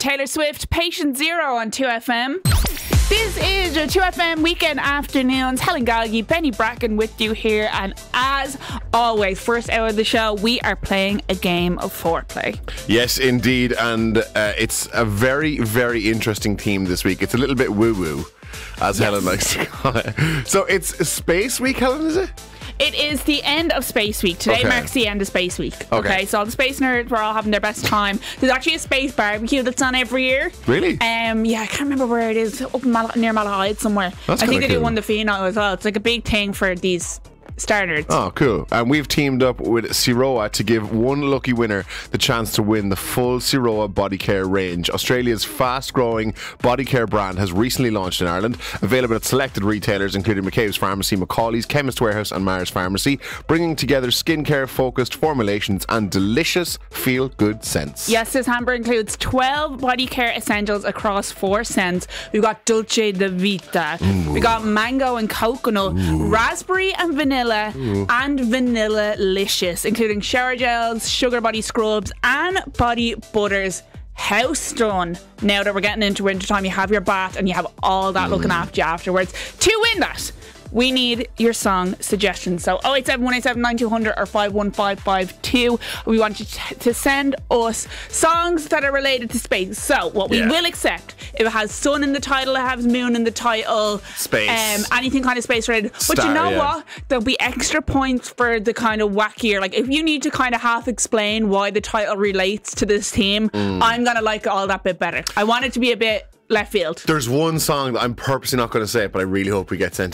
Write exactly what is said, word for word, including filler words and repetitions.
Taylor Swift, Patient Zero on two F M. This is your two F M Weekend Afternoons. Helen Galgi, Benny Bracken with you here. And as always, first hour of the show, we are playing a game of foreplay. Yes, indeed. And uh, it's a very, very interesting theme this week. It's a little bit woo-woo, as yes. Helen likes to call it. So it's Space Week, Helen, is it? It is the end of Space Week. Today okay. marks the end of Space Week. Okay. okay, so all the space nerds were all having their best time. There's actually a space barbecue that's on every year. Really? Um, yeah, I can't remember where it is. Up in Mal- near Malahide somewhere. That's I think they cool. do one the Fino as well. It's like a big thing for these star nerds. Oh, cool. And we've teamed up with Siroa to give one lucky winner the chance to win the full Siroa body care range. Australia's fast-growing body care brand has recently launched in Ireland, available at selected retailers including McCabe's Pharmacy, Macaulay's, Chemist Warehouse and Mars Pharmacy, bringing together skincare-focused formulations and delicious feel-good scents. Yes, this hamper includes twelve body care essentials across four scents. We've got Dolce de Vita, Ooh. we got mango and coconut, Ooh. raspberry and vanilla, Ooh. and vanilla-licious, including shower gels, sugar body scrubs and body butters. House done. Now that we're getting into winter time, you have your bath and you have all that mm. looking after you afterwards. To win that, we need your song suggestions. So oh eight seven, one eight seven, nine two zero zero or five one five five two. We want you t- to send us songs that are related to space. So what we yeah. will accept, if it has sun in the title, it has moon in the title, space, um, anything kind of space related. Star, but you know yeah. what? There'll be extra points for the kind of wackier. Like if you need to kind of half explain why the title relates to this theme, mm. I'm gonna like all that bit better. I want it to be a bit left field. There's one song that I'm purposely not going to say it, but I really hope we get sent